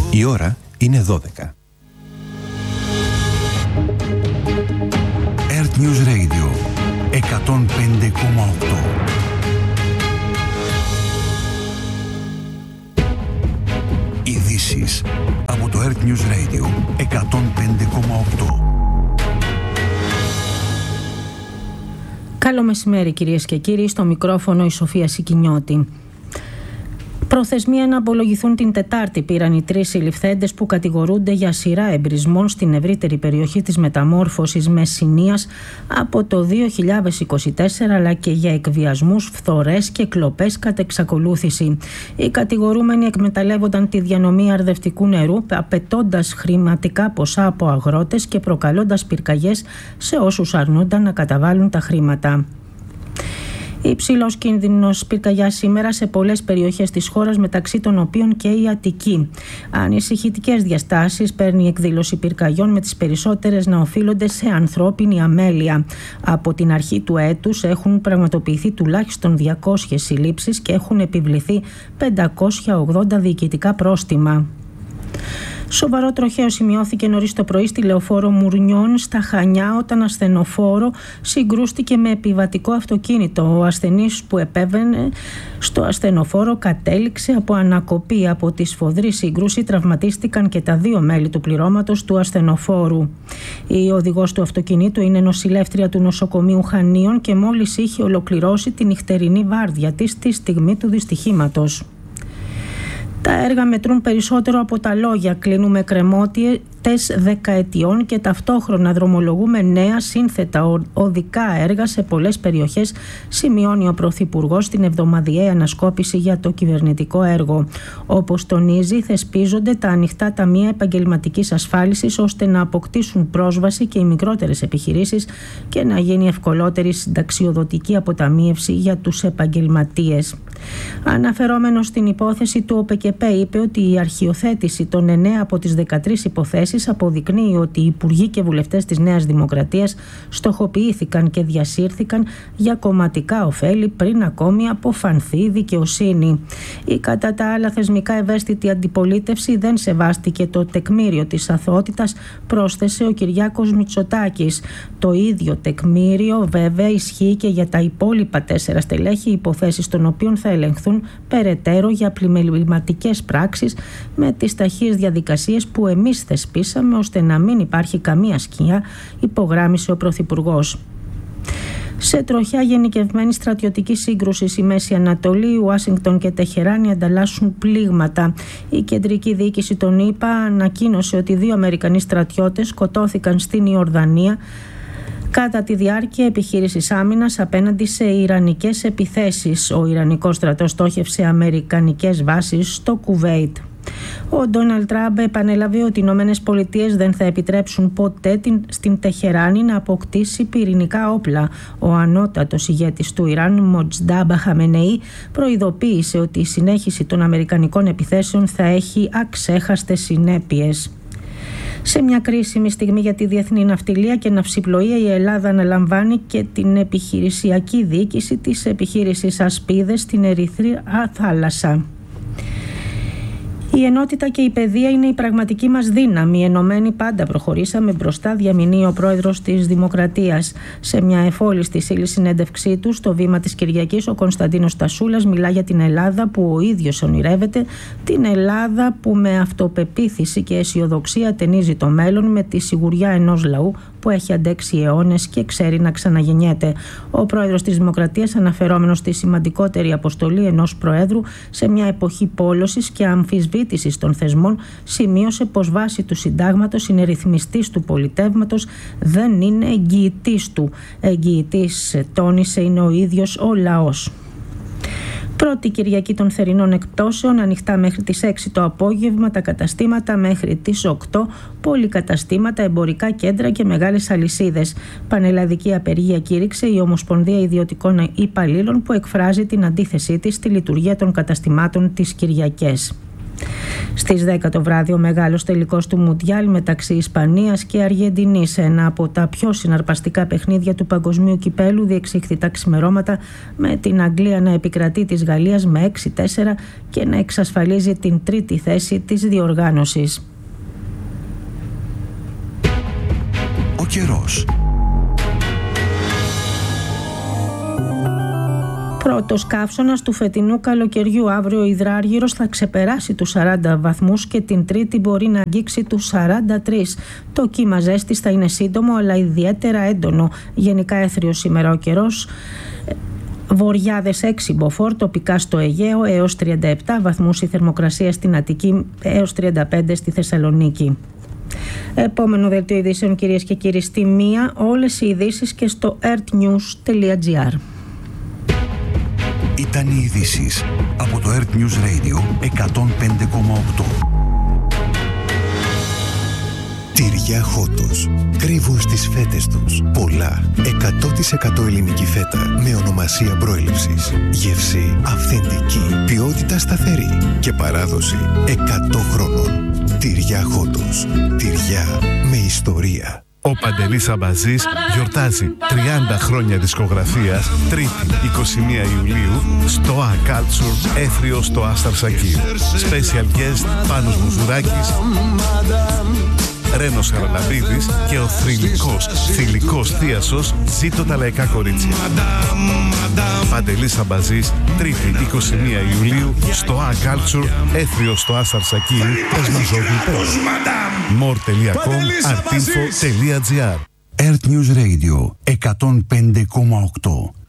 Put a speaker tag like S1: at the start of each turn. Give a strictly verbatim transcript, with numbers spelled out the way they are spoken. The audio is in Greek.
S1: Η ώρα είναι δώδεκα. Earth News Radio εκατόν πέντε κόμμα οκτώ. Ειδήσεις από το Earth News Radio εκατόν πέντε κόμμα οκτώ.
S2: Καλό μεσημέρι κυρίες και κύριοι, στο μικρόφωνο η Σοφία Σικινιώτη. Προθεσμία να απολογηθούν την Τετάρτη πήραν οι τρεις συλληφθέντες που κατηγορούνται για σειρά εμπρισμών στην ευρύτερη περιοχή της μεταμόρφωσης Μεσσηνίας από το δύο χιλιάδες είκοσι τέσσερα, αλλά και για εκβιασμούς, φθορές και κλοπές κατ' εξακολούθηση. Οι κατηγορούμενοι εκμεταλλεύονταν τη διανομή αρδευτικού νερού, απαιτώντας χρηματικά ποσά από αγρότες και προκαλώντας πυρκαγιές σε όσους αρνούνταν να καταβάλουν τα χρήματα. Υψηλός κίνδυνος πυρκαγιάς σήμερα σε πολλές περιοχές της χώρας, μεταξύ των οποίων και η Αττική. Ανησυχητικές διαστάσεις παίρνει η εκδήλωση πυρκαγιών, με τις περισσότερες να οφείλονται σε ανθρώπινη αμέλεια. Από την αρχή του έτους έχουν πραγματοποιηθεί τουλάχιστον διακόσιες συλλήψεις και έχουν επιβληθεί πεντακόσια ογδόντα διοικητικά πρόστιμα. Σοβαρό τροχαίο σημειώθηκε νωρίς το πρωί στη λεωφόρο Μουρνιών στα Χανιά, όταν ασθενοφόρο συγκρούστηκε με επιβατικό αυτοκίνητο. Ο ασθενής που επέβαινε στο ασθενοφόρο κατέληξε από ανακοπή. Από τη σφοδρή σύγκρουση τραυματίστηκαν και τα δύο μέλη του πληρώματος του ασθενοφόρου. Η οδηγός του αυτοκινήτου είναι νοσηλεύτρια του νοσοκομείου Χανίων και μόλις είχε ολοκληρώσει τη νυχτερινή βάρδια της τη στιγμή του δυστυχήματος. Τα έργα μετρούν περισσότερο από τα λόγια. Κλείνουμε κρεμότητες δεκαετιών και ταυτόχρονα δρομολογούμε νέα σύνθετα οδικά έργα σε πολλές περιοχές, σημειώνει ο Πρωθυπουργός στην εβδομαδιαία ανασκόπηση για το κυβερνητικό έργο. Όπως τονίζει, θεσπίζονται τα ανοιχτά ταμεία επαγγελματικής ασφάλισης, ώστε να αποκτήσουν πρόσβαση και οι μικρότερες επιχειρήσεις και να γίνει ευκολότερη συνταξιοδοτική αποταμίευση για τους επαγγελματίες. Αναφερόμενος στην υπόθεση του ΟΠΕΚΕΠΕ, είπε ότι η αρχιοθέτηση των εννέα από τις δεκατρείς υποθέσεις αποδεικνύει ότι οι υπουργοί και βουλευτές της Νέας Δημοκρατίας στοχοποιήθηκαν και διασύρθηκαν για κομματικά ωφέλη πριν ακόμη αποφανθεί η δικαιοσύνη. Η κατά τα άλλα θεσμικά ευαίσθητη αντιπολίτευση δεν σεβάστηκε το τεκμήριο της αθωότητας, πρόσθεσε ο Κυριάκος Μητσοτάκης. Το ίδιο τεκμήριο βέβαια ισχύει και για τα υπόλοιπα τέσσερα στελέχη, υποθέσεις των οποίων θα ελεγχθούν περαιτέρω για πλημεληματικές πράξεις με τις ταχείες διαδικασίες που εμείς θεσπίσαμε, ώστε να μην υπάρχει καμία σκιά, υπογράμμισε ο Πρωθυπουργός. Σε τροχιά γενικευμένη στρατιωτική σύγκρουση στη Μέση Ανατολή, Ουάσιγκτον και Τεχεράνη ανταλλάσσουν πλήγματα. Η κεντρική διοίκηση των ΗΠΑ ανακοίνωσε ότι δύο Αμερικανοί στρατιώτες σκοτώθηκαν στην Ιορδανία κατά τη διάρκεια επιχείρησης άμυνας απέναντι σε ιρανικές επιθέσεις. Ο Ιρανικός στρατός στόχευσε αμερικανικές βάσεις στο Κουβέιτ. Ο Ντόναλντ Τραμπ επανέλαβε ότι οι Ηνωμένες Πολιτείες δεν θα επιτρέψουν ποτέ την, στην Τεχεράνη να αποκτήσει πυρηνικά όπλα. Ο ανώτατος ηγέτης του Ιράν, Μοτζντάμπα Χαμενεή, προειδοποίησε ότι η συνέχιση των αμερικανικών επιθέσεων θα έχει αξέχαστες συνέπειες. Σε μια κρίσιμη στιγμή για τη διεθνή ναυτιλία και ναυσιπλοεία, η Ελλάδα αναλαμβάνει και την επιχειρησιακή διοίκηση της επιχείρησης Ασπίδες στην Ερυθρά θάλασσα. Η ενότητα και η παιδεία είναι η πραγματική μας δύναμη. Ενωμένοι πάντα προχωρήσαμε μπροστά, διαμηνύει ο πρόεδρος της Δημοκρατίας. Σε μια εφόλιστη στήλη συνέντευξή του στο Βήμα της Κυριακής, ο Κωνσταντίνος Τασούλας μιλά για την Ελλάδα που ο ίδιος ονειρεύεται, την Ελλάδα που με αυτοπεποίθηση και αισιοδοξία ταινίζει το μέλλον, με τη σιγουριά ενός λαού που έχει αντέξει αιώνες και ξέρει να ξαναγεννιέται. Ο πρόεδρος της Δημοκρατίας, αναφερόμενος στη σημαντικότερη αποστολή ενός προέδρου σε μια εποχή πόλωσης και αμφισβήτησης των θεσμών, σημείωσε πως βάσει του συντάγματος είναι ρυθμιστής του πολιτεύματος, δεν είναι εγγυητής του. Εγγυητής, τόνισε, είναι ο ίδιος ο λαός. Πρώτη Κυριακή των θερινών εκπτώσεων, ανοιχτά μέχρι τις έξι το απόγευμα, τα καταστήματα μέχρι τις οκτώ, πολυκαταστήματα, εμπορικά κέντρα και μεγάλες αλυσίδες. Πανελλαδική απεργία κήρυξε η Ομοσπονδία Ιδιωτικών Υπαλλήλων, που εκφράζει την αντίθεσή της στη λειτουργία των καταστημάτων τις Κυριακές. Στις δέκα το βράδυ ο μεγάλος τελικός του Μουντιάλ μεταξύ Ισπανίας και Αργεντινής, ένα από τα πιο συναρπαστικά παιχνίδια του παγκοσμίου κυπέλου, διεξήχθη τα ξημερώματα με την Αγγλία να επικρατεί της Γαλλίας με έξι τέσσερα και να εξασφαλίζει την τρίτη θέση της διοργάνωσης.
S1: Ο καιρός.
S2: Πρώτος καύσωνας του φετινού καλοκαιριού. Αύριο ο υδράργυρος θα ξεπεράσει τους σαράντα βαθμούς και την Τρίτη μπορεί να αγγίξει τους σαράντα τρεις. Το κύμα ζέστης θα είναι σύντομο αλλά ιδιαίτερα έντονο. Γενικά έθριος σήμερα ο καιρός. Βοριάδες έξι μποφόρ, τοπικά στο Αιγαίο έως τριάντα επτά βαθμούς η θερμοκρασία στην Αττική έως τριάντα πέντε στη Θεσσαλονίκη. Επόμενο δελτίο ειδήσεων, κυρίες και κύριοι, στη μία όλες οι ειδήσεις και στο earthnews τελεία gr.
S1: Ήταν οι ειδήσεις από το Earth News Radio εκατόν πέντε κόμμα οκτώ.
S3: Τυριά Χότος. Κρύβουν στις φέτες τους πολλά. εκατό τοις εκατό ελληνική φέτα με ονομασία προέλευσης. Γεύση αυθεντική. Ποιότητα σταθερή. Και παράδοση εκατό χρόνων. Τυριά Χότος. Τυριά με ιστορία.
S4: Ο Παντελής Αμπαζής γιορτάζει τριάντα χρόνια δισκογραφίας, Τρίτη εικοστή πρώτη Ιουλίου στο A Culture, Έθριο στο Άσταρ Σακίρ. Special guest Πάνος Μουζουράκης, Ρένος Χαραλαμπίδης και ο θρυλικός, θηλυκός θίασος Ζήτω τα λαϊκά κορίτσια. Παντελής Αμπαζής, Τρίτη εικοστή πρώτη Ιουλίου στο A Culture, Έθριο στο Άσταρ Σακίρ, Εσμαζόγλου. μορ τελεία κομ, artinfo τελεία gr.
S1: Earth News Radio εκατόν πέντε κόμμα οκτώ.